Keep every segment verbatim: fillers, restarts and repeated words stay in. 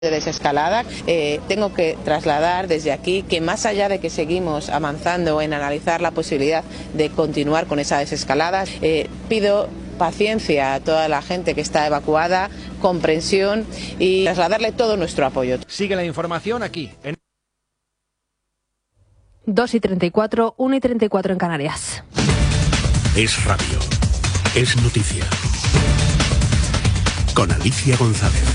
de desescalada. Eh, tengo que trasladar desde aquí que más allá de que seguimos avanzando en analizar la posibilidad de continuar con esa desescalada, eh, pido paciencia a toda la gente que está evacuada, comprensión y trasladarle todo nuestro apoyo. Sigue la información aquí. En... dos y treinta y cuatro, una y treinta y cuatro en Canarias. Es radio. Es noticia. Con Alicia González.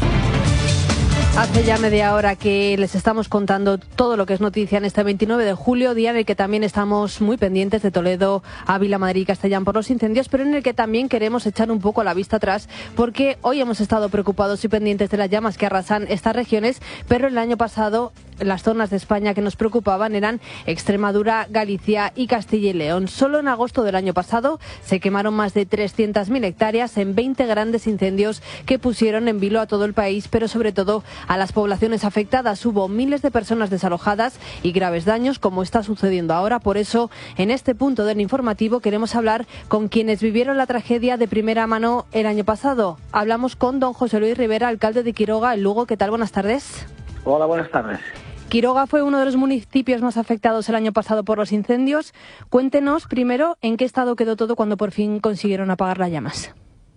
Hace ya media hora que les estamos contando todo lo que es noticia en este veintinueve de julio, día en el que también estamos muy pendientes de Toledo, Ávila, Madrid y Castellón por los incendios, pero en el que también queremos echar un poco la vista atrás, porque hoy hemos estado preocupados y pendientes de las llamas que arrasan estas regiones, pero el año pasado las zonas de España que nos preocupaban eran Extremadura, Galicia y Castilla y León. Solo en agosto del año pasado se quemaron más de trescientas mil hectáreas en veinte grandes incendios que pusieron en vilo a todo el país, pero sobre todo a las poblaciones afectadas. Hubo miles de personas desalojadas y graves daños, como está sucediendo ahora. Por eso, en este punto del informativo queremos hablar con quienes vivieron la tragedia de primera mano el año pasado. Hablamos con don José Luis Rivera, alcalde de Quiroga, en Lugo. ¿Qué tal? Buenas tardes. Hola, buenas tardes. Quiroga fue uno de los municipios más afectados el año pasado por los incendios. Cuéntenos primero en qué estado quedó todo cuando por fin consiguieron apagar las llamas.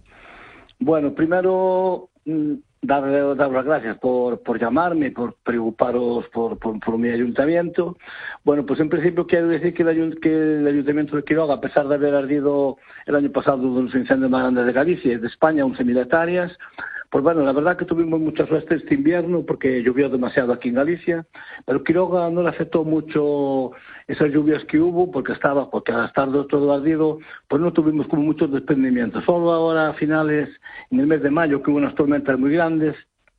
Bueno, primero darle, dar las gracias por, por llamarme, por preocuparos por, por, por mi ayuntamiento. Bueno, pues en principio quiero decir que el, que el ayuntamiento de Quiroga, a pesar de haber ardido el año pasado uno de los incendios más grandes de Galicia y de España, once mil hectáreas, pues bueno, la verdad que tuvimos mucha suerte este invierno porque llovió demasiado aquí en Galicia, pero Quiroga no le afectó mucho esas lluvias que hubo porque estaba, porque al estar todo ardido, pues no tuvimos como muchos desprendimientos. Solo ahora a finales, en el mes de mayo, que hubo unas tormentas muy grandes,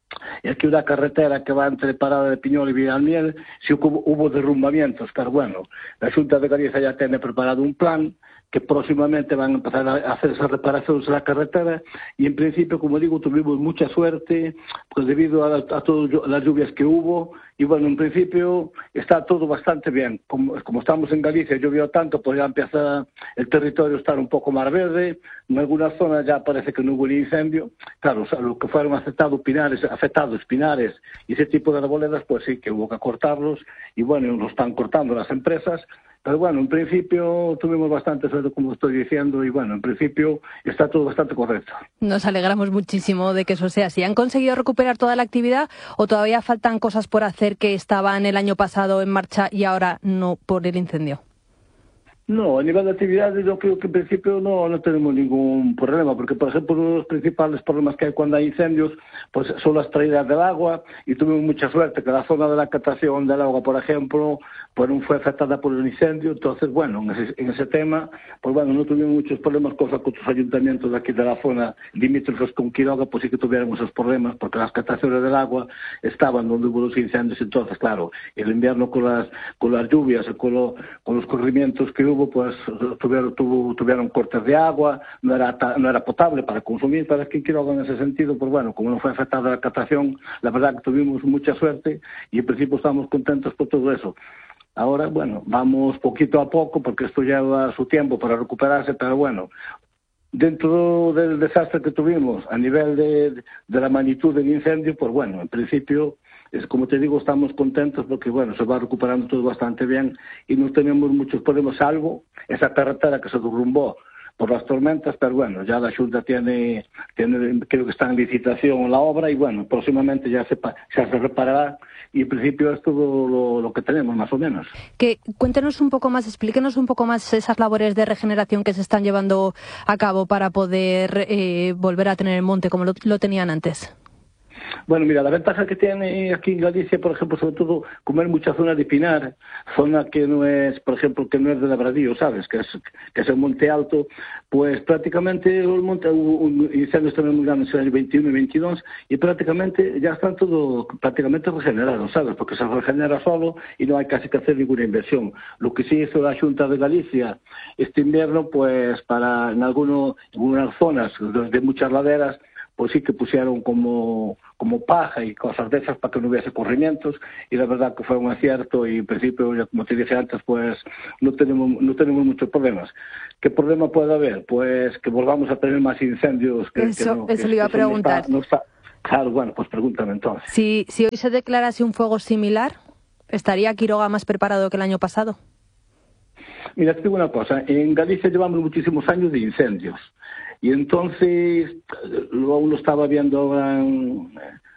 y aquí una carretera que va entre Parada de Piñol y Villarmiel, sí hubo, hubo derrumbamientos, pero bueno, la Xunta de Galicia ya tiene preparado un plan que próximamente van a empezar a hacer esas reparaciones en la carretera y en principio, como digo, tuvimos mucha suerte pues debido a, a todas las lluvias que hubo y bueno, en principio está todo bastante bien. Como, como estamos en Galicia, llovió tanto, pues ya empieza el territorio a estar un poco más verde, en algunas zonas ya parece que no hubo ni incendio. Claro, o sea, lo que fueron afectados pinares, afectados pinares y ese tipo de arboledas, pues sí, que hubo que cortarlos y bueno, lo están cortando las empresas. Pero bueno, en principio tuvimos bastante suerte, como estoy diciendo, y bueno, en principio está todo bastante correcto. Nos alegramos muchísimo de que eso sea así. ¿Han conseguido recuperar toda la actividad o todavía faltan cosas por hacer que estaban el año pasado en marcha y ahora no por el incendio? No, a nivel de actividades yo creo que en principio no, no tenemos ningún problema, porque por ejemplo uno de los principales problemas que hay cuando hay incendios pues son las traídas del agua y tuvimos mucha suerte que la zona de la captación del agua, por ejemplo, pues no fue afectada por el incendio, entonces bueno, en ese, en ese tema, pues bueno, no tuvimos muchos problemas, cosa que otros ayuntamientos de aquí de la zona limítrofes con Quiroga, pues sí que tuvieron esos problemas, porque las captaciones del agua estaban donde hubo los incendios, entonces claro, el invierno con las, con las lluvias, con, lo, con los corrimientos que hubo, pues tuvieron, tuvo, tuvieron cortes de agua, no era, no era potable para consumir, para que Quiroga en ese sentido, pues bueno, como no fue afectada la captación, la verdad que tuvimos mucha suerte y en principio estamos contentos por todo eso. Ahora, bueno, vamos poquito a poco porque esto lleva su tiempo para recuperarse, pero bueno, dentro del desastre que tuvimos a nivel de, de la magnitud del incendio, pues bueno, en principio, es como te digo, estamos contentos porque bueno, se va recuperando todo bastante bien y no tenemos muchos problemas, salvo esa carretera que se derrumbó por las tormentas, pero bueno, ya la Xunta tiene, tiene, creo que está en licitación la obra y bueno, próximamente ya se, ya se reparará y en principio es todo lo, lo que tenemos, más o menos. Que cuéntenos un poco más, explíquenos un poco más esas labores de regeneración que se están llevando a cabo para poder eh, volver a tener el monte como lo, lo tenían antes. Bueno, mira, la ventaja que tiene aquí en Galicia, por ejemplo, sobre todo, comer mucha zona de pinar, zona que no es, por ejemplo, que no es de labradío, ¿sabes? Que es, que es el monte alto, pues prácticamente el monte, hubo incendios también muy grandes en el año veintiuno y veintidós, y prácticamente ya están todo prácticamente regenerados, ¿sabes? Porque se regenera solo y no hay casi que hacer ninguna inversión. Lo que sí hizo la Xunta de Galicia este invierno, pues para en, alguno, en algunas zonas de, de muchas laderas, pues sí que pusieron como, como paja y cosas de esas para que no hubiese corrimientos y la verdad que fue un acierto y en principio, ya como te dije antes, pues no tenemos no tenemos muchos problemas. ¿Qué problema puede haber? Pues que volvamos a tener más incendios. Que, eso que no, eso que, le iba a que no preguntar. está, no está, Claro, bueno, pues pregúntame entonces. Si, si hoy se declarase un fuego similar, ¿estaría Quiroga más preparado que el año pasado? Mira, te digo una cosa, en Galicia llevamos muchísimos años de incendios y entonces, luego lo estaba viendo ahora en,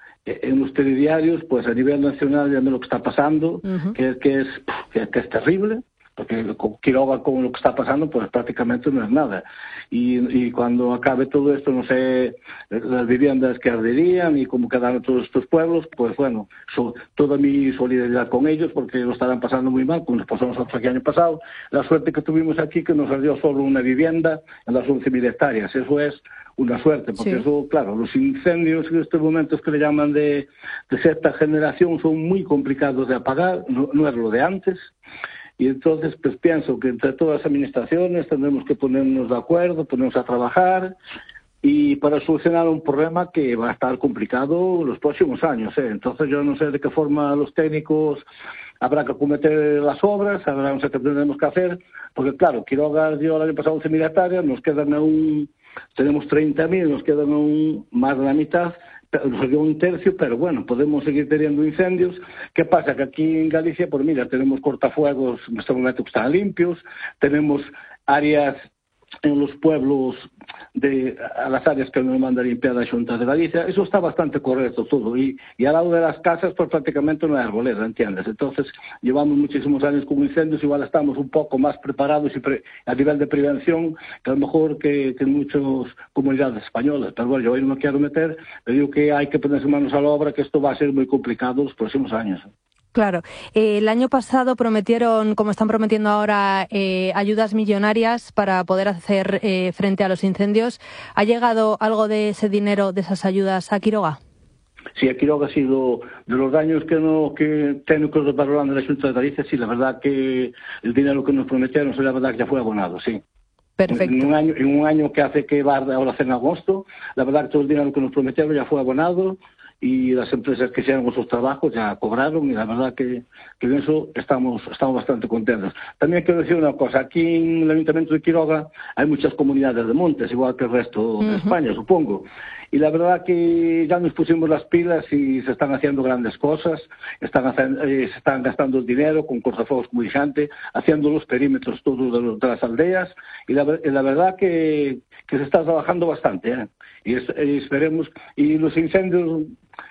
en los telediarios, pues a nivel nacional viendo lo que está pasando, uh-huh. que, que, es, que, que es terrible, porque con Quiroga con lo que está pasando pues prácticamente no es nada y, y cuando acabe todo esto, no sé las viviendas que arderían y cómo quedaron todos estos pueblos, pues bueno, so, toda mi solidaridad con ellos porque lo estarán pasando muy mal, como nos pasó nosotros aquí el año pasado. La suerte que tuvimos aquí que nos ardió solo una vivienda en las once mil hectáreas, eso es una suerte, porque sí. Eso, claro, los incendios en estos momentos que le llaman de, de sexta generación son muy complicados de apagar, no, no es lo de antes. Y entonces, pues pienso que entre todas las administraciones tendremos que ponernos de acuerdo, ponernos a trabajar y para solucionar un problema que va a estar complicado en los próximos años, ¿eh? Entonces yo no sé de qué forma los técnicos habrá que acometer las obras, habrá no sé qué tendremos que hacer, porque claro, Quiroga dio el año pasado once mil hectáreas, nos quedan aún, tenemos treinta mil, nos quedan aún más de la mitad, nos dio un tercio, pero bueno, podemos seguir teniendo incendios. ¿Qué pasa? Que aquí en Galicia, pues mira, tenemos cortafuegos en este momento que están limpios, tenemos áreas en los pueblos, de a las áreas que nos manda limpiar la Xunta de Galicia, eso está bastante correcto todo, y, y al lado de las casas pues prácticamente no hay arboleda, ¿entiendes? Entonces llevamos muchísimos años con incendios, igual estamos un poco más preparados y pre, a nivel de prevención que a lo mejor que, que en muchas comunidades españolas, pero bueno, yo hoy no me quiero meter, pero digo que hay que ponerse manos a la obra, que esto va a ser muy complicado los próximos años. Claro. Eh, el año pasado prometieron, como están prometiendo ahora, eh, ayudas millonarias para poder hacer eh, frente a los incendios. ¿Ha llegado algo de ese dinero, de esas ayudas, a Quiroga? Sí, a Quiroga ha sido de los daños que no que técnicos de valorando la Xunta de Galicia, sí, la verdad que el dinero que nos prometieron, sí, la verdad que ya fue abonado, sí. Perfecto. En un año, en un año que hace que va ahora en agosto, la verdad que todo el dinero que nos prometieron ya fue abonado. Y las empresas que hicieron sus trabajos ya cobraron y la verdad que, que en eso estamos, estamos bastante contentos. También quiero decir una cosa, aquí en el Ayuntamiento de Quiroga hay muchas comunidades de montes, igual que el resto uh-huh. de España, supongo. Y la verdad que ya nos pusimos las pilas y se están haciendo grandes cosas, están haciendo, eh, se están gastando el dinero con cortafuegos como dije antes, haciendo los perímetros todos de, los, de las aldeas y la, la verdad que, que se está trabajando bastante, ¿eh? Y, es, y esperemos, y los incendios,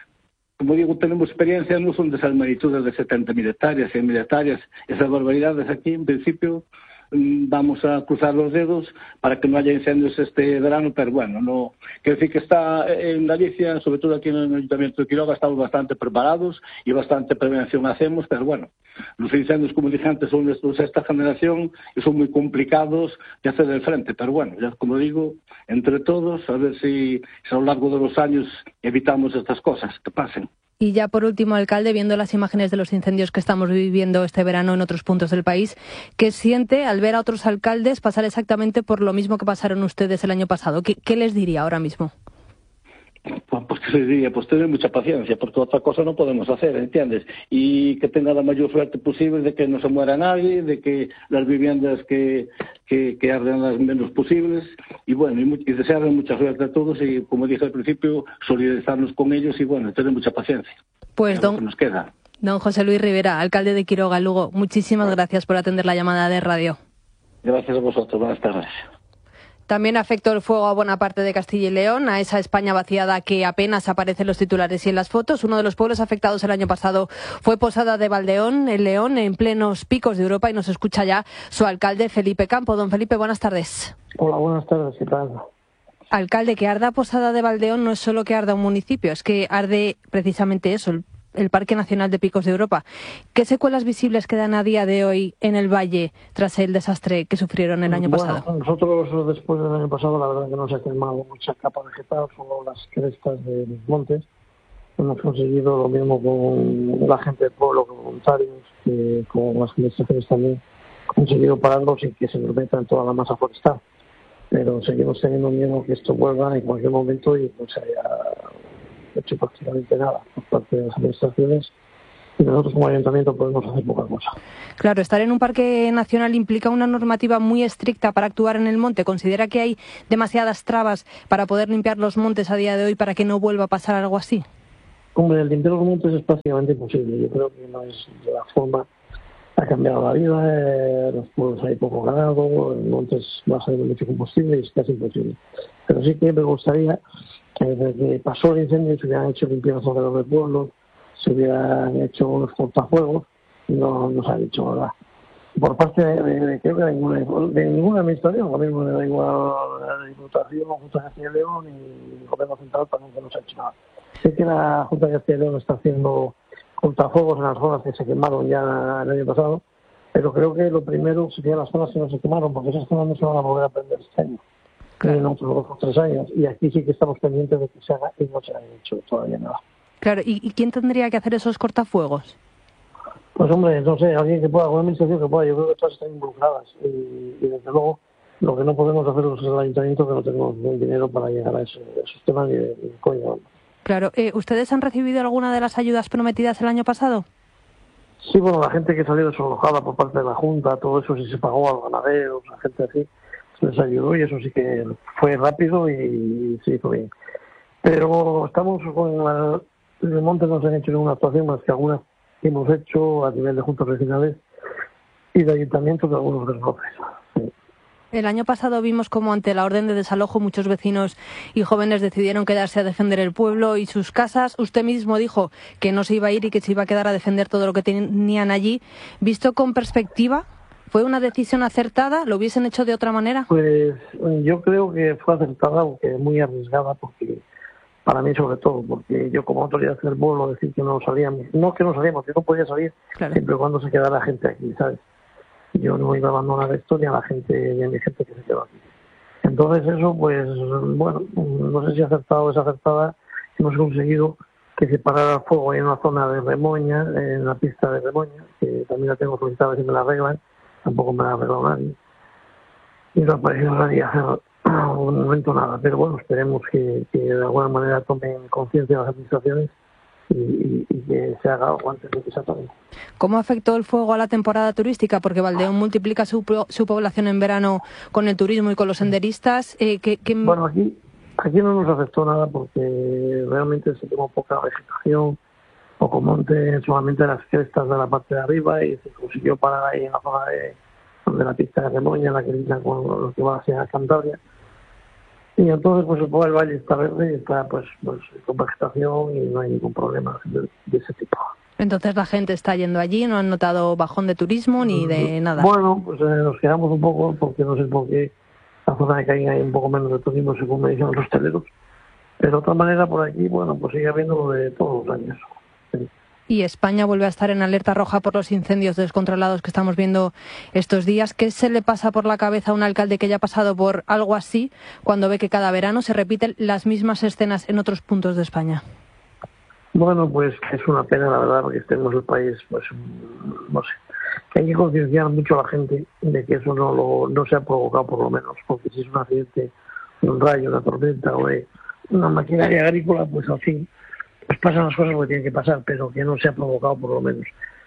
como digo, tenemos experiencia, no son de esas magnitudes de setenta mil hectáreas, cien mil hectáreas, esas barbaridades aquí en principio vamos a cruzar los dedos para que no haya incendios este verano, pero bueno, no quiero decir que está en Galicia, sobre todo aquí en el Ayuntamiento de Quiroga, estamos bastante preparados y bastante prevención hacemos, pero bueno, los incendios, como dije antes, son de esta generación y son muy complicados de hacer de frente, pero bueno, ya como digo, entre todos, a ver si, si a lo largo de los años evitamos estas cosas que pasen. Y ya por último, alcalde, viendo las imágenes de los incendios que estamos viviendo este verano en otros puntos del país, ¿qué siente al ver a otros alcaldes pasar exactamente por lo mismo que pasaron ustedes el año pasado? ¿Qué, qué les diría ahora mismo? Pues, pues que les diría, pues tener mucha paciencia, porque otra cosa no podemos hacer, ¿entiendes? Y que tenga la mayor suerte posible de que no se muera nadie, de que las viviendas que, que, que arden las menos posibles, y bueno, y, y desearles mucha suerte a todos, y como dije al principio, solidarizarnos con ellos, y bueno, tener mucha paciencia. Pues don, que nos queda. Don José Luis Rivera, alcalde de Quiroga, Lugo, muchísimas gracias por atender la llamada de radio. Gracias a vosotros, buenas tardes. También afectó el fuego a buena parte de Castilla y León, a esa España vaciada que apenas aparece en los titulares y en las fotos. Uno de los pueblos afectados el año pasado fue Posada de Valdeón, en León, en plenos picos de Europa, y nos escucha ya su alcalde, Felipe Campo. Don Felipe, buenas tardes. Hola, buenas tardes, ¿qué tal? Alcalde, que arda Posada de Valdeón no es solo que arda un municipio, es que arde precisamente eso, el el Parque Nacional de Picos de Europa. ¿Qué secuelas visibles quedan a día de hoy en el valle tras el desastre que sufrieron el año bueno, pasado? Nosotros después del año pasado la verdad que no se ha quemado mucha capa vegetal, solo las crestas de los montes. Hemos conseguido lo mismo con la gente del pueblo, con voluntarios, que con las administraciones también, conseguido pararlos y que se nos meta en toda la masa forestal. Pero seguimos teniendo miedo que esto vuelva en cualquier momento y no se haya hecho prácticamente nada por parte de las administraciones, y nosotros como ayuntamiento podemos hacer poca cosa. Claro, estar en un parque nacional implica una normativa muy estricta para actuar en el monte. ¿Considera que hay demasiadas trabas para poder limpiar los montes a día de hoy para que no vuelva a pasar algo así? Hombre, el limpiar los montes es prácticamente imposible. Yo creo que no es de la forma. Ha cambiado la vida, eh, los pueblos hay poco ganado, en montes va a salir mucho combustible y es casi imposible. Pero sí que me gustaría que desde que pasó el incendio se hubieran hecho limpiezas alrededor del pueblo, se hubieran hecho unos cortafuegos, y no, no se ha dicho nada. Por parte de, de, de creo que de ninguna, de ninguna administración, lo mismo me da igual la Diputación, Junta de Castilla y León y el Gobierno Central también, que no se ha hecho nada. Sé que la Junta de Castilla y León está haciendo cortafuegos en las zonas que se quemaron ya el año pasado, pero creo que lo primero serían las zonas que no se quemaron, porque esas zonas no se van a volver a prender este año, claro, en otros dos o tres años, y aquí sí que estamos pendientes de que se haga y no se haya hecho todavía nada. Claro, ¿y, y quién tendría que hacer esos cortafuegos? Pues hombre, no sé, alguien que pueda, alguna administración que pueda, yo creo que todas están involucradas, y, y desde luego lo que no podemos hacer es el ayuntamiento, que no tenemos dinero para llegar a, ese, a esos temas ni de, ni de coño. Claro, eh, ¿ustedes han recibido alguna de las ayudas prometidas el año pasado? Sí, bueno, la gente que salió desalojada por parte de la Junta, todo eso sí se pagó a los ganaderos, a gente así, se les ayudó y eso sí que fue rápido y se hizo bien. Pero estamos con la, en el monte no se han hecho ninguna actuación más que algunas que hemos hecho a nivel de juntas regionales y de ayuntamientos de algunos desbloques. Sí. El año pasado vimos como ante la orden de desalojo muchos vecinos y jóvenes decidieron quedarse a defender el pueblo y sus casas. Usted mismo dijo que no se iba a ir y que se iba a quedar a defender todo lo que tenían allí. Visto con perspectiva, ¿fue una decisión acertada? ¿Lo hubiesen hecho de otra manera? Pues yo creo que fue acertada, aunque muy arriesgada, porque para mí sobre todo, porque yo como autoridad del pueblo decir que no salíamos, no que no salíamos, que no podía salir, claro, siempre y cuando se quedara gente aquí, ¿sabes? Yo no iba a abandonar esto ni a la gente, ni a mi gente que se quedó aquí. Entonces eso, pues, bueno, no sé si acertado o desacertada, hemos conseguido que se parara el fuego en una zona de Remoña, en la pista de Remoña, que también la tengo solicitada si me la arreglan, tampoco me la ha arreglado nadie. Y no ha aparecido nadie hacer un momento nada, pero bueno, esperemos que, que de alguna manera tomen conciencia las administraciones Y, y, y que se haga algo antes de que se apague. ¿Cómo afectó el fuego a la temporada turística? Porque Valdeón multiplica su, su población en verano con el turismo y con los senderistas. Eh, ¿qué, qué... Bueno, aquí aquí no nos afectó nada porque realmente se tuvo poca vegetación, poco monte, solamente las crestas de la parte de arriba y se consiguió parar ahí en la zona de, de la pista de Remoña, la que linda con lo que va hacia Cantabria. Y entonces pues el, el valle está verde y está pues, pues con vegetación y no hay ningún problema de, de ese tipo. Entonces la gente está yendo allí, no han notado bajón de turismo ni de nada. Bueno, pues eh, nos quedamos un poco porque no sé por qué la zona de Caín hay un poco menos de turismo según me dicen los hosteleros. Pero de otra manera por aquí, bueno, pues sigue habiendo lo de todos los años. Sí. Y España vuelve a estar en alerta roja por los incendios descontrolados que estamos viendo estos días. ¿Qué se le pasa por la cabeza a un alcalde que ya ha pasado por algo así cuando ve que cada verano se repiten las mismas escenas en otros puntos de España? Bueno, pues es una pena, la verdad, porque tenemos el país, pues, no sé, que hay que concienciar mucho a la gente de que eso no lo, no se ha provocado por lo menos, porque si es un accidente, un rayo, una tormenta o de una maquinaria agrícola, pues al fin pues pasan las cosas porque tienen que pasar, pero que no se ha provocado por lo menos.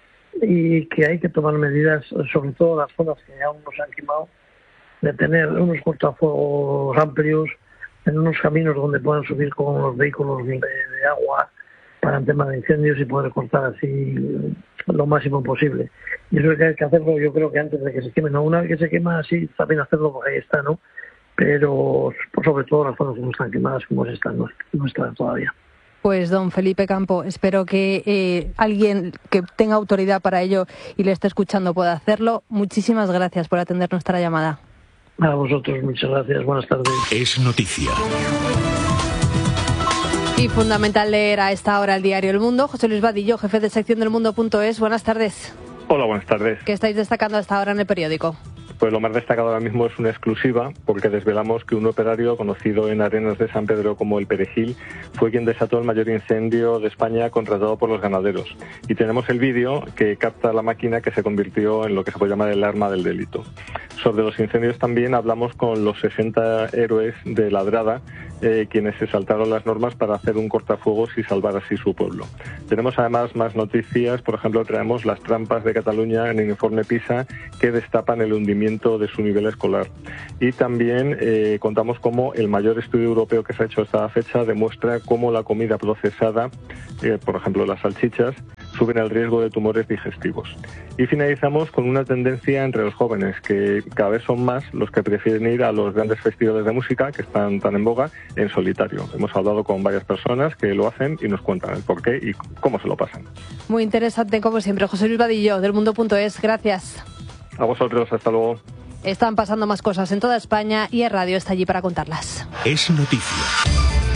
Y que hay que tomar medidas, sobre todo las zonas que aún no se han quemado, de tener unos cortafuegos amplios, en unos caminos donde puedan subir con los vehículos de, de agua para el tema de incendios y poder cortar así lo máximo posible. Y eso hay que hacerlo, yo creo que antes de que se queme, no, una vez que se quema así, también hacerlo porque ahí está, ¿no? Pero sobre todo las zonas que no están quemadas como están, no, no están todavía. Pues don Felipe Campo, espero que eh, alguien que tenga autoridad para ello y le esté escuchando pueda hacerlo. Muchísimas gracias por atender nuestra llamada. A vosotros, muchas gracias. Buenas tardes. Es noticia. Y fundamental leer a esta hora el diario El Mundo. José Luis Vadillo, jefe de sección del mundo punto es. Buenas tardes. Hola, buenas tardes. ¿Qué estáis destacando hasta ahora en el periódico? Pues lo más destacado ahora mismo es una exclusiva, porque desvelamos que un operario conocido en Arenas de San Pedro como el Perejil fue quien desató el mayor incendio de España contratado por los ganaderos. Y tenemos el vídeo que capta la máquina que se convirtió en lo que se puede llamar el arma del delito. Sobre los incendios también hablamos con los sesenta héroes de Ladrada, eh, quienes se saltaron las normas para hacer un cortafuegos y salvar así su pueblo. Tenemos además más noticias, por ejemplo traemos las trampas de Cataluña en el informe PISA que destapan el hundimiento de su nivel escolar. Y también eh, contamos cómo el mayor estudio europeo que se ha hecho hasta la fecha demuestra cómo la comida procesada, eh, por ejemplo las salchichas, suben el riesgo de tumores digestivos. Y finalizamos con una tendencia entre los jóvenes, que cada vez son más los que prefieren ir a los grandes festivales de música que están tan en boga en solitario. Hemos hablado con varias personas que lo hacen y nos cuentan el porqué y cómo se lo pasan. Muy interesante como siempre. José Luis Vadillo, del mundo punto es, gracias. A vosotros, hasta luego. Están pasando más cosas en toda España y el radio está allí para contarlas. Es noticia.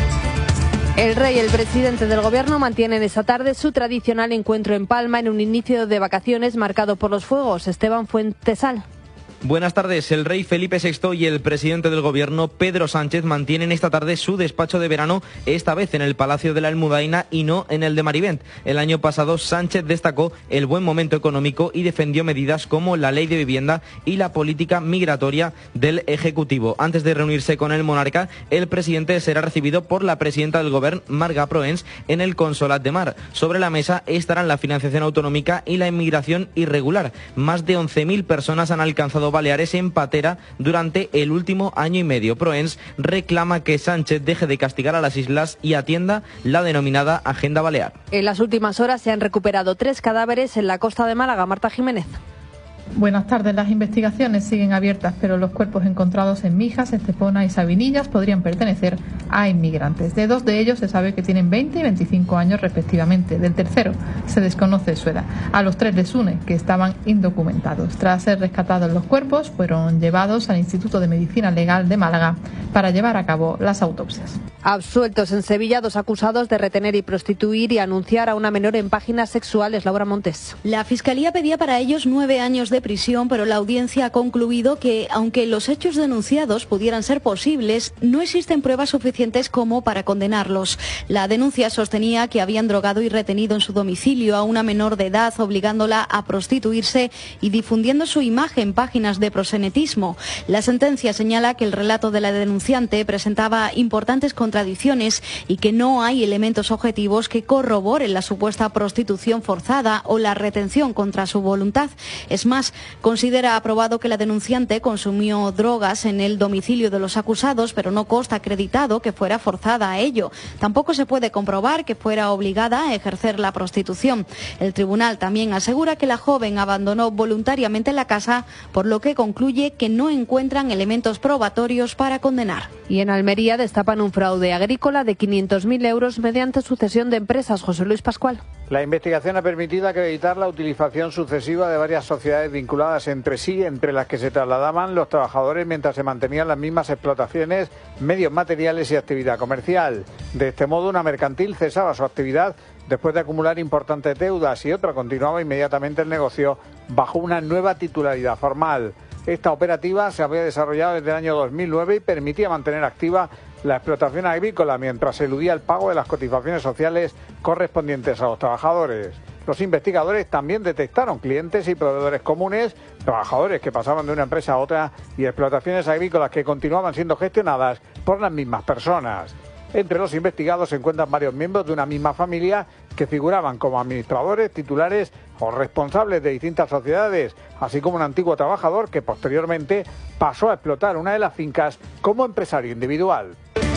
El rey y el presidente del gobierno mantienen esta tarde su tradicional encuentro en Palma en un inicio de vacaciones marcado por los fuegos. Esteban Fuentesal. Buenas tardes. El rey Felipe sexto y el presidente del gobierno, Pedro Sánchez, mantienen esta tarde su despacho de verano, esta vez en el Palacio de la Almudaina y no en el de Marivent. El año pasado, Sánchez destacó el buen momento económico y defendió medidas como la ley de vivienda y la política migratoria del Ejecutivo. Antes de reunirse con el monarca, el presidente será recibido por la presidenta del gobierno, Marga Proens, en el Consolat de Mar. Sobre la mesa estarán la financiación autonómica y la inmigración irregular. Más de once mil personas han alcanzado Baleares en patera durante el último año y medio. Proens reclama que Sánchez deje de castigar a las islas y atienda la denominada Agenda Balear. En las últimas horas se han recuperado tres cadáveres en la costa de Málaga. Marta Jiménez. Buenas tardes. Las investigaciones siguen abiertas, pero los cuerpos encontrados en Mijas, Estepona y Sabinillas podrían pertenecer a inmigrantes. De dos de ellos se sabe que tienen veinte y veinticinco años respectivamente. Del tercero se desconoce su edad. A los tres les une que estaban indocumentados. Tras ser rescatados los cuerpos, fueron llevados al Instituto de Medicina Legal de Málaga para llevar a cabo las autopsias. Absueltos en Sevilla dos acusados de retener y prostituir y anunciar a una menor en páginas sexuales. Laura Montes. La Fiscalía pedía para ellos nueve años de prisión, pero la audiencia ha concluido que, aunque los hechos denunciados pudieran ser posibles, no existen pruebas suficientes como para condenarlos. La denuncia sostenía que habían drogado y retenido en su domicilio a una menor de edad, obligándola a prostituirse y difundiendo su imagen en páginas de proxenetismo. La sentencia señala que el relato de la denunciante presentaba importantes contradicciones y que no hay elementos objetivos que corroboren la supuesta prostitución forzada o la retención contra su voluntad. Es más, considera aprobado que la denunciante consumió drogas en el domicilio de los acusados, pero no consta acreditado que fuera forzada a ello. Tampoco se puede comprobar que fuera obligada a ejercer la prostitución. El tribunal también asegura que la joven abandonó voluntariamente la casa, por lo que concluye que no encuentran elementos probatorios para condenar. Y en Almería destapan un fraude agrícola de quinientos mil euros mediante sucesión de empresas. José Luis Pascual. La investigación ha permitido acreditar la utilización sucesiva de varias sociedades vinculadas entre sí, entre las que se trasladaban los trabajadores mientras se mantenían las mismas explotaciones, medios materiales y actividad comercial. De este modo, una mercantil cesaba su actividad después de acumular importantes deudas y otra continuaba inmediatamente el negocio bajo una nueva titularidad formal. Esta operativa se había desarrollado desde el año dos mil nueve y permitía mantener activa la explotación agrícola mientras se eludía el pago de las cotizaciones sociales correspondientes a los trabajadores. Los investigadores también detectaron clientes y proveedores comunes, trabajadores que pasaban de una empresa a otra y explotaciones agrícolas que continuaban siendo gestionadas por las mismas personas. Entre los investigados se encuentran varios miembros de una misma familia que figuraban como administradores, titulares o responsables de distintas sociedades, así como un antiguo trabajador que posteriormente pasó a explotar una de las fincas como empresario individual.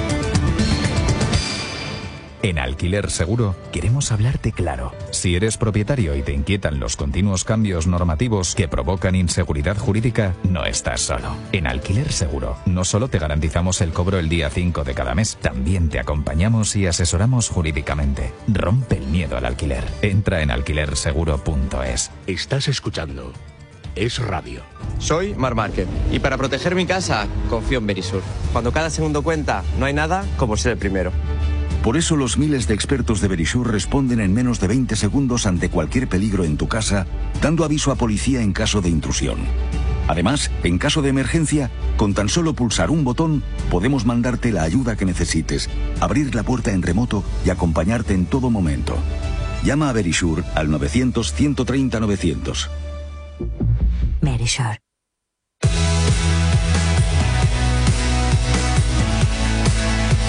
En Alquiler Seguro queremos hablarte claro. Si eres propietario y te inquietan los continuos cambios normativos que provocan inseguridad jurídica, no estás solo. En Alquiler Seguro no solo te garantizamos el cobro el día cinco de cada mes, también te acompañamos y asesoramos jurídicamente. Rompe el miedo al alquiler. Entra en alquiler seguro punto es. Estás escuchando Es Radio. Soy Mar Márquez y para proteger mi casa confío en Verisur. Cuando cada segundo cuenta, no hay nada como ser el primero. Por eso los miles de expertos de Verisur responden en menos de veinte segundos ante cualquier peligro en tu casa, dando aviso a policía en caso de intrusión. Además, en caso de emergencia, con tan solo pulsar un botón, podemos mandarte la ayuda que necesites, abrir la puerta en remoto y acompañarte en todo momento. Llama a Verisur al novecientos, ciento treinta, novecientos. Verisur.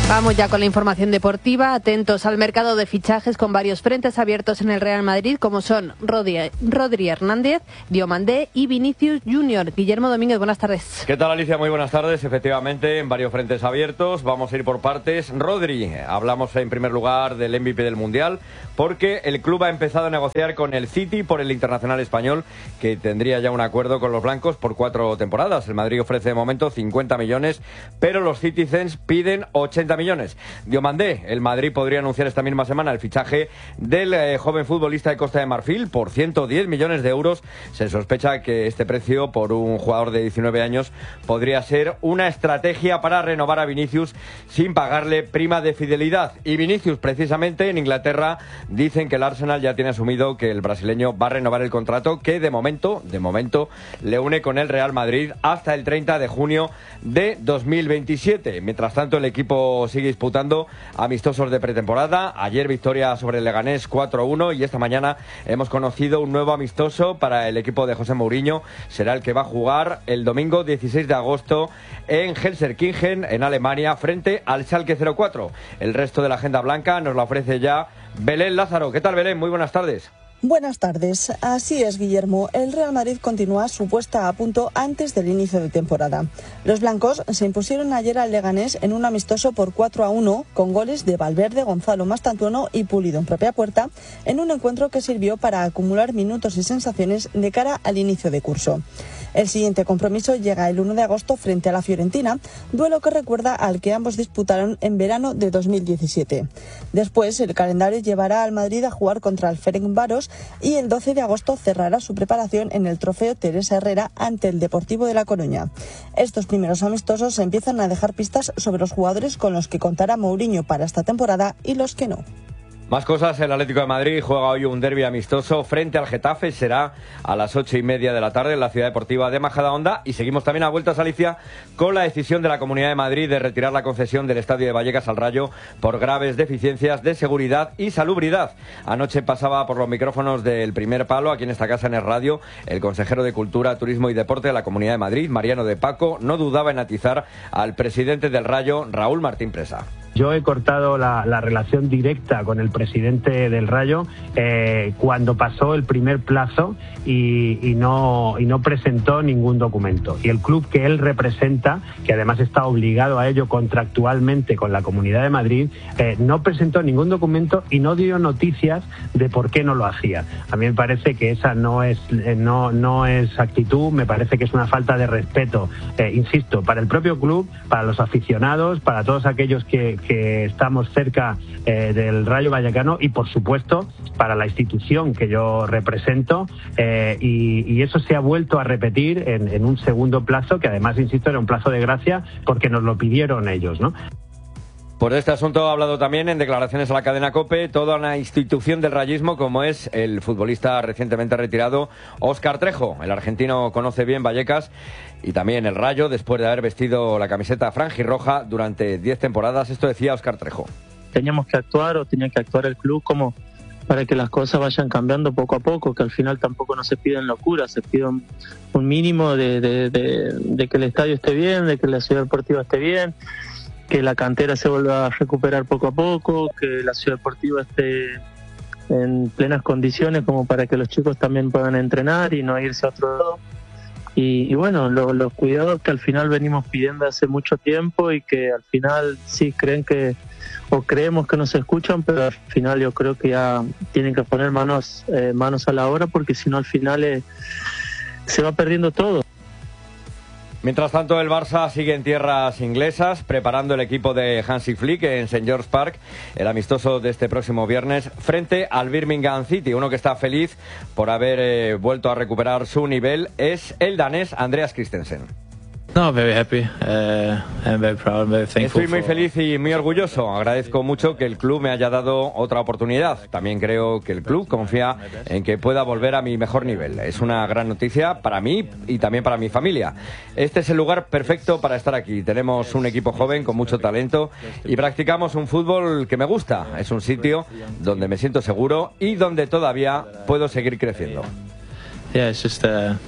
Vamos ya con la información deportiva. Atentos al mercado de fichajes con varios frentes abiertos en el Real Madrid, como son Rodri, Rodri Hernández, Diomandé y Vinicius Junior. Guillermo Domínguez, buenas tardes. ¿Qué tal, Alicia? Muy buenas tardes. Efectivamente, en varios frentes abiertos. Vamos a ir por partes. Rodri, hablamos en primer lugar del M V P del Mundial, porque el club ha empezado a negociar con el City por el internacional español, que tendría ya un acuerdo con los blancos por cuatro temporadas. El Madrid ofrece de momento cincuenta millones, pero los Citizens piden ochenta millones. Diomandé, el Madrid podría anunciar esta misma semana el fichaje del eh, joven futbolista de Costa de Marfil por ciento diez millones de euros. Se sospecha que este precio por un jugador de diecinueve años podría ser una estrategia para renovar a Vinicius sin pagarle prima de fidelidad. Y Vinicius, precisamente en Inglaterra, dicen que el Arsenal ya tiene asumido que el brasileño va a renovar el contrato que de momento, de momento, le une con el Real Madrid hasta el treinta de junio de dos mil veintisiete. Mientras tanto, el equipo sigue disputando amistosos de pretemporada. Ayer victoria sobre el Leganés cuatro a uno y esta mañana hemos conocido un nuevo amistoso para el equipo de José Mourinho. Será el que va a jugar el domingo dieciséis de agosto en Gelsenkirchen, en Alemania, frente al Schalke cero cuatro. El resto de la agenda blanca nos la ofrece ya Belén Lázaro. ¿Qué tal, Belén? Muy buenas tardes. Buenas tardes. Así es, Guillermo. El Real Madrid continúa su puesta a punto antes del inicio de temporada. Los blancos se impusieron ayer al Leganés en un amistoso por cuatro a uno con goles de Valverde, Gonzalo Mastantuono y Pulido en propia puerta, en un encuentro que sirvió para acumular minutos y sensaciones de cara al inicio de curso. El siguiente compromiso llega el uno de agosto frente a la Fiorentina, duelo que recuerda al que ambos disputaron en verano de dos mil diecisiete. Después, el calendario llevará al Madrid a jugar contra el Ferencváros y el doce de agosto cerrará su preparación en el Trofeo Teresa Herrera ante el Deportivo de La Coruña. Estos primeros amistosos empiezan a dejar pistas sobre los jugadores con los que contará Mourinho para esta temporada y los que no. Más cosas, el Atlético de Madrid juega hoy un derbi amistoso frente al Getafe, será a las ocho y media de la tarde en la Ciudad Deportiva de Majadahonda. Y seguimos también a vueltas, Alicia, con la decisión de la Comunidad de Madrid de retirar la concesión del Estadio de Vallecas al Rayo por graves deficiencias de seguridad y salubridad. Anoche pasaba por los micrófonos del Primer Palo, aquí en esta casa en el radio, el consejero de Cultura, Turismo y Deporte de la Comunidad de Madrid, Mariano de Paco, no dudaba en atizar al presidente del Rayo, Raúl Martín Presa. Yo he cortado la, la relación directa con el presidente del Rayo eh, cuando pasó el primer plazo y, y, no, y no presentó ningún documento. Y el club que él representa, que además está obligado a ello contractualmente con la Comunidad de Madrid, eh, no presentó ningún documento y no dio noticias de por qué no lo hacía. A mí me parece que esa no es, eh, no, no es actitud, me parece que es una falta de respeto, eh, insisto, para el propio club, para los aficionados, para todos aquellos que que estamos cerca eh, del Rayo Vallecano y, por supuesto, para la institución que yo represento eh, y, y eso se ha vuelto a repetir en, en un segundo plazo, que además, insisto, era un plazo de gracia porque nos lo pidieron ellos, ¿no? Por este asunto ha hablado también en declaraciones a la cadena COPE toda una institución del rayismo como es el futbolista recientemente retirado Óscar Trejo. El argentino conoce bien Vallecas y también el Rayo después de haber vestido la camiseta franjirroja durante diez temporadas. Esto decía Óscar Trejo. Teníamos que actuar o tenía que actuar el club como para que las cosas vayan cambiando poco a poco, que al final tampoco no se piden locuras, se pide un, un mínimo de, de, de, de que el estadio esté bien, de que la ciudad deportiva esté bien, que la cantera se vuelva a recuperar poco a poco, que la ciudad deportiva esté en plenas condiciones como para que los chicos también puedan entrenar y no irse a otro lado. Y, y bueno, lo, los cuidados que al final venimos pidiendo hace mucho tiempo y que al final sí creen que, o creemos que nos escuchan, pero al final yo creo que ya tienen que poner manos, eh, manos a la obra porque si no al final eh, se va perdiendo todo. Mientras tanto, el Barça sigue en tierras inglesas, preparando el equipo de Hansi Flick en Saint George Park, el amistoso de este próximo viernes, frente al Birmingham City. Uno que está feliz por haber eh, vuelto a recuperar su nivel es el danés Andreas Christensen. No, very happy. Uh, I'm very proud, very thankful. Estoy muy feliz y muy orgulloso. Agradezco mucho que el club me haya dado otra oportunidad. También creo que el club confía en que pueda volver a mi mejor nivel. Es una gran noticia para mí y también para mi familia. Este es el lugar perfecto para estar aquí. Tenemos un equipo joven con mucho talento y practicamos un fútbol que me gusta. Es un sitio donde me siento seguro y donde todavía puedo seguir creciendo. Yeah, it's just uh...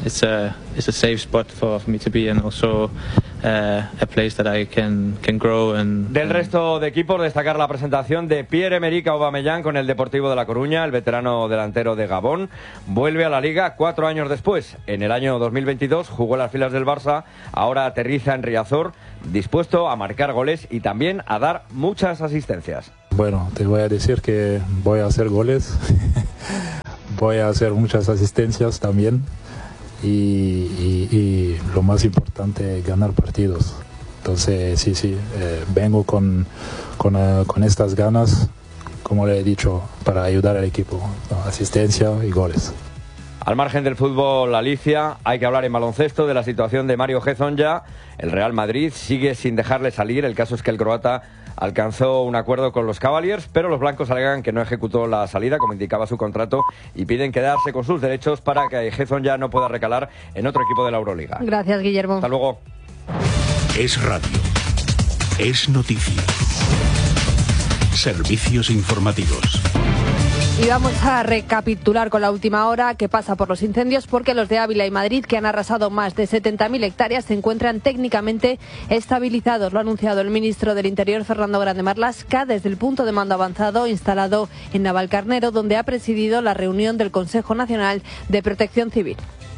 it's a it's a safe spot for, for me to be, and also uh, a place that I can can grow. And del resto de equipos, destacar la presentación de Pierre-Emerick Aubameyang con el Deportivo de La Coruña. El veterano delantero de Gabón vuelve a la Liga cuatro años después. En el año dos mil veintidós jugó en las filas del Barça, ahora aterriza en Riazor, dispuesto a marcar goles y también a dar muchas asistencias. Bueno, te voy a decir que voy a hacer goles, voy a hacer muchas asistencias también y, y, y lo más importante, ganar partidos. Entonces, sí, sí, eh, vengo con, con, uh, con estas ganas, como le he dicho, para ayudar al equipo, ¿no? Asistencia y goles. Al margen del fútbol, Alicia, hay que hablar en baloncesto de la situación de Mario Hezonja. El Real Madrid sigue sin dejarle salir. El caso es que el croata alcanzó un acuerdo con los Cavaliers, pero los blancos alegan que no ejecutó la salida, como indicaba su contrato, y piden quedarse con sus derechos para que Hezonja no pueda recalar en otro equipo de la Euroliga. Gracias, Guillermo. Hasta luego. Es radio. Es noticia. Servicios informativos. Y vamos a recapitular con la última hora qué pasa por los incendios, porque los de Ávila y Madrid, que han arrasado más de setenta mil hectáreas, se encuentran técnicamente estabilizados. Lo ha anunciado el ministro del Interior, Fernando Grande Marlaska, desde el punto de mando avanzado instalado en Navalcarnero, donde ha presidido la reunión del Consejo Nacional de Protección Civil.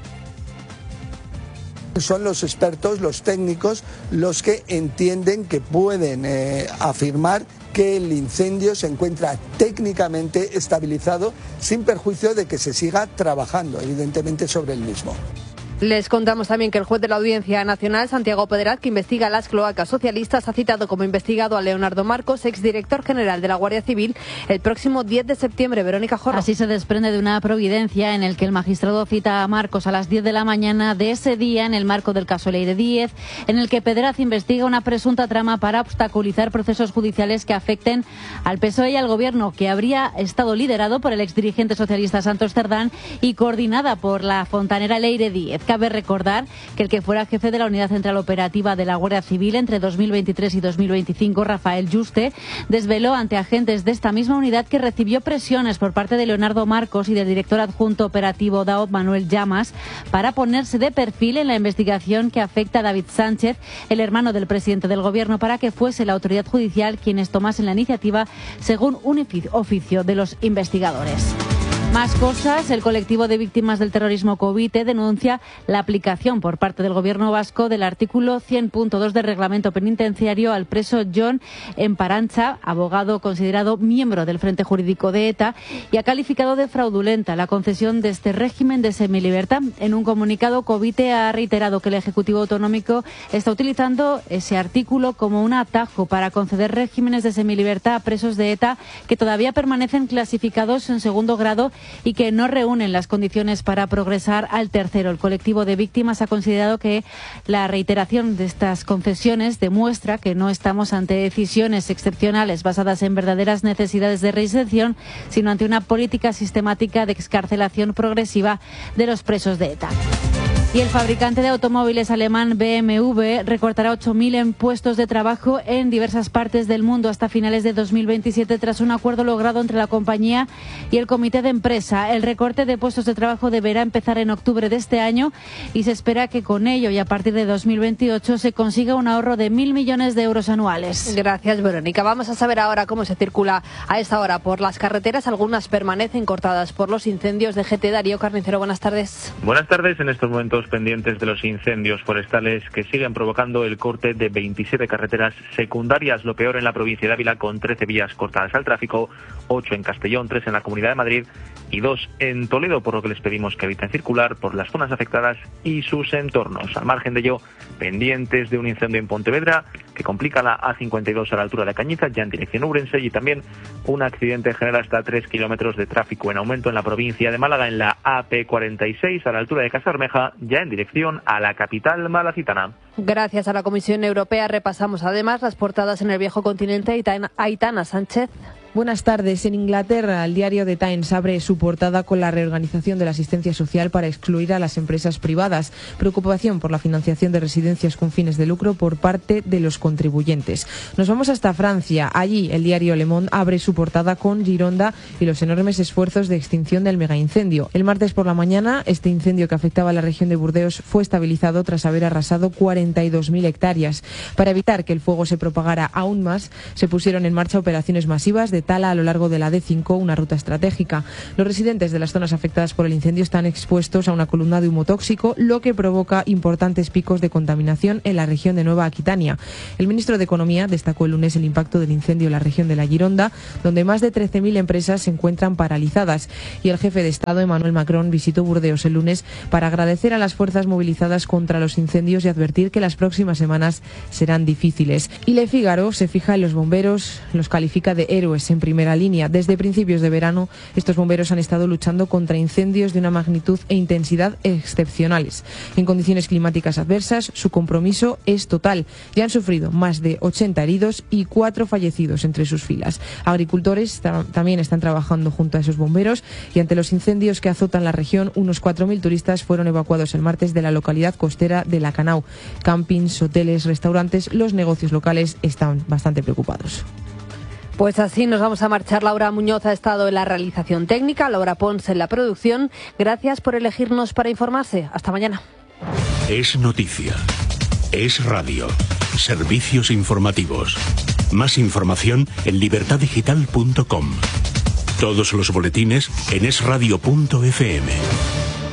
Son los expertos, los técnicos, los que entienden que pueden eh, afirmar que el incendio se encuentra técnicamente estabilizado, sin perjuicio de que se siga trabajando, evidentemente, sobre el mismo. Les contamos también que el juez de la Audiencia Nacional, Santiago Pedraz, que investiga las cloacas socialistas, ha citado como investigado a Leonardo Marcos, exdirector general de la Guardia Civil, el próximo diez de septiembre. Verónica Jorro. Así se desprende de una providencia en el que el magistrado cita a Marcos a las diez de la mañana de ese día en el marco del caso Leire Díez, en el que Pedraz investiga una presunta trama para obstaculizar procesos judiciales que afecten al P S O E y al Gobierno, que habría estado liderado por el exdirigente socialista Santos Cerdán y coordinada por la fontanera Leire Díez. Cabe recordar que el que fuera jefe de la Unidad Central Operativa de la Guardia Civil entre dos mil veintitrés y dos mil veinticinco, Rafael Juste, desveló ante agentes de esta misma unidad que recibió presiones por parte de Leonardo Marcos y del director adjunto operativo D A O, Manuel Llamas, para ponerse de perfil en la investigación que afecta a David Sánchez, el hermano del presidente del Gobierno, para que fuese la autoridad judicial quienes tomasen la iniciativa, según un oficio de los investigadores. Más cosas. El colectivo de víctimas del terrorismo Covite denuncia la aplicación por parte del Gobierno vasco del artículo cien punto dos del reglamento penitenciario al preso Jon Emparancha, abogado considerado miembro del Frente Jurídico de ETA, y ha calificado de fraudulenta la concesión de este régimen de semilibertad. En un comunicado, Covite ha reiterado que el Ejecutivo Autonómico está utilizando ese artículo como un atajo para conceder regímenes de semilibertad a presos de ETA que todavía permanecen clasificados en segundo grado y que no reúnen las condiciones para progresar al tercero. El colectivo de víctimas ha considerado que la reiteración de estas concesiones demuestra que no estamos ante decisiones excepcionales basadas en verdaderas necesidades de reinserción, sino ante una política sistemática de excarcelación progresiva de los presos de ETA. Y el fabricante de automóviles alemán B M W recortará ocho mil en puestos de trabajo en diversas partes del mundo hasta finales de dos mil veintisiete, tras un acuerdo logrado entre la compañía y el comité de empresa. El recorte de puestos de trabajo deberá empezar en octubre de este año y se espera que con ello y a partir de dos mil veintiocho se consiga un ahorro de mil millones de euros anuales. Gracias, Verónica. Vamos a saber ahora cómo se circula a esta hora por las carreteras. Algunas permanecen cortadas por los incendios de G T. Darío Carnicero, buenas tardes. Buenas tardes. En estos momentos pendientes de los incendios forestales que siguen provocando el corte de veintisiete carreteras secundarias. Lo peor en la provincia de Ávila, con trece vías cortadas al tráfico, ocho en Castellón, tres en la Comunidad de Madrid y dos en Toledo, por lo que les pedimos que eviten circular por las zonas afectadas y sus entornos. Al margen de ello, pendientes de un incendio en Pontevedra que complica la A cincuenta y dos a la altura de Cañiza, ya en dirección Ourense, y también un accidente genera hasta tres kilómetros de tráfico en aumento en la provincia de Málaga, en la A P cuarenta y seis a la altura de Casarmeja, ya en dirección a la capital malacitana. Gracias a la Comisión Europea repasamos además las portadas en el viejo continente. Aitana Sánchez. Buenas tardes. En Inglaterra, el diario The Times abre su portada con la reorganización de la asistencia social para excluir a las empresas privadas. Preocupación por la financiación de residencias con fines de lucro por parte de los contribuyentes. Nos vamos hasta Francia. Allí, el diario Le Monde abre su portada con Gironda y los enormes esfuerzos de extinción del megaincendio. El martes por la mañana, este incendio que afectaba a la región de Burdeos fue estabilizado tras haber arrasado cuarenta y dos mil hectáreas. Para evitar que el fuego se propagara aún más, se pusieron en marcha operaciones masivas de tala a lo largo de la D cinco, una ruta estratégica. Los residentes de las zonas afectadas por el incendio están expuestos a una columna de humo tóxico, lo que provoca importantes picos de contaminación en la región de Nueva Aquitania. El ministro de Economía destacó el lunes el impacto del incendio en la región de la Gironda, donde más de trece mil empresas se encuentran paralizadas. Y el jefe de Estado, Emmanuel Macron, visitó Burdeos el lunes para agradecer a las fuerzas movilizadas contra los incendios y advertir que las próximas semanas serán difíciles. Y Le Figaro se fija en los bomberos, los califica de héroes en primera línea. Desde principios de verano, estos bomberos han estado luchando contra incendios de una magnitud e intensidad excepcionales. En condiciones climáticas adversas, su compromiso es total. Ya han sufrido más de ochenta heridos y cuatro fallecidos entre sus filas. Agricultores también están trabajando junto a esos bomberos y ante los incendios que azotan la región, unos cuatro mil turistas fueron evacuados el martes de la localidad costera de Lacanau. Campings, hoteles, restaurantes, los negocios locales están bastante preocupados. Pues así nos vamos a marchar. Laura Muñoz ha estado en la realización técnica, Laura Pons en la producción. Gracias por elegirnos para informarse. Hasta mañana. Es noticia. Es radio. Servicios informativos. Más información en libertad digital punto com. Todos los boletines en es radio punto efe eme.